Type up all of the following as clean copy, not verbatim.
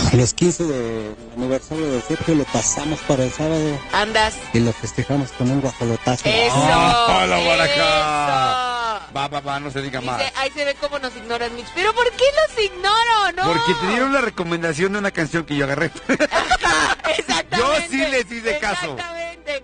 Los 15 del aniversario de Sergio lo pasamos para el sábado. Andas. Y lo festejamos con un guajolotazo. ¡Eso! ¡Hola, Baraja! Va, no se diga más. Ahí se ve cómo nos ignoran, Mitch. ¿Pero por qué los ignoro, no? Porque te dieron la recomendación de una canción que yo agarré. Exactamente. Yo sí les hice caso. Exactamente.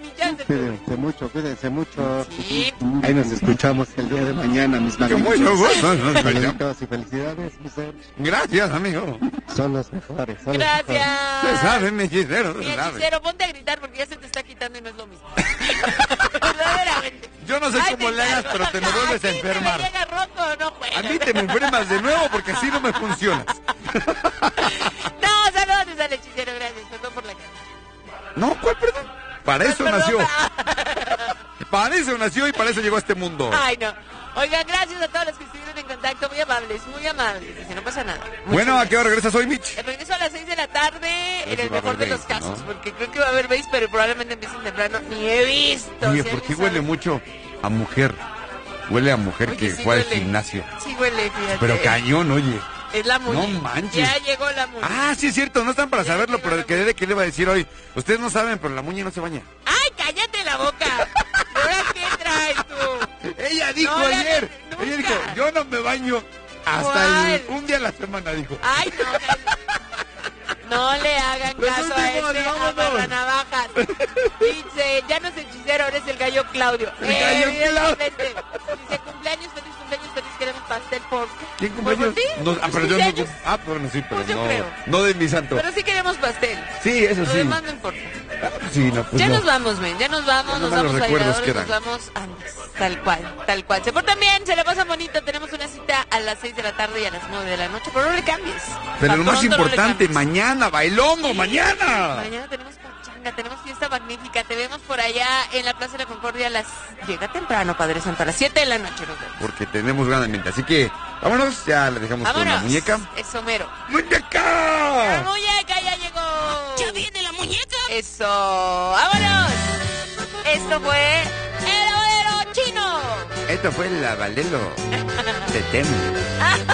Cuídense mucho. Sí. Ahí nos escuchamos el día de mañana, mis magníficos. Saluditos y felicidades, mi ser. Gracias, amigo. Son los mejores. Gracias. Se sabe, mi hechicero. Mi hechicero, ponte a gritar porque ya se te está quitando y no es lo mismo. Verdaderamente. Yo no sé cómo le hagas, pero te me vuelves a enfermar. Me llega roto, no juegas. A mí te me enfermas de nuevo porque así no me funcionas. No, saludos al hechicero, gracias. Perdón por la cara. No, ¿cuál perdón? Para eso nació. Para eso nació y para eso llegó a este mundo. Ay, no. Oigan, gracias a todos los que estuvieron en contacto. Muy amables, muy amables. Dice, no pasa nada. Bueno, ¿a qué hora regresas hoy, Mitch? Regreso a las 6 de la tarde, en el mejor de los casos, ¿no? Porque creo que va a haber base, pero probablemente empiecen temprano. Ni he visto. Oye, si ¿por qué alguien huele sabe? mucho a mujer? Huele a mujer Oye, que sí fue al huele. gimnasio. Sí huele, fíjate. Pero cañón, oye. Es la muñe. No manches. Ya llegó la muñe. Ah, sí es cierto, no están para saberlo, pero quedé de que le iba a decir hoy. Ustedes no saben, pero la muñe no se baña. ¡Ay, cállate la boca! ¿Ahora qué traes tú? Ella dijo No, ayer. nunca. Ella dijo, yo no me baño hasta ¿Cuál? un día a la semana, dijo. ¡Ay, no! No le hagan Pues caso a últimos, este vámonos. amarranavajas. Dice, ya no es hechicero, ahora es el gallo Claudio. El gallo Evidentemente. Dice, cumpleaños, feliz, queremos pastel por... ¿Quién ¿Por cumpleaños? ti? No, Por pero yo 15 no. años. Bueno, sí, pero Pues yo no. creo. No de mi santo. Pero sí queremos pastel. Sí, eso Lo sí. demás no importa. Sí, no, pues Ya no. nos vamos, men, ya nos vamos, Ya nos nomás vamos los a recuerdos Airadores, nos quedan. vamos antes, tal cual. Se portan bien, se la pasan bonito, tenemos una cita a las 6 de la tarde y a las 9 de la noche, pero no le cambies. Pero Pa' lo más pronto no le importante, cambies. mañana, bailongo, mañana. Mañana tenemos pachanga, tenemos fiesta magnífica, te vemos por allá en la Plaza de la Concordia a las... Llega temprano, Padre Santo, a las 7 de la noche nos vemos. Porque tenemos ganas de mente. Así que, vámonos, ya le dejamos con la Vámonos. muñeca. Es Homero. La ¡Muñeca! muñeca ya llegó. ¡Ya viene la muñeca! Eso, vámonos. Esto fue El Oero Chino. Esto fue la Valelo. Te temo.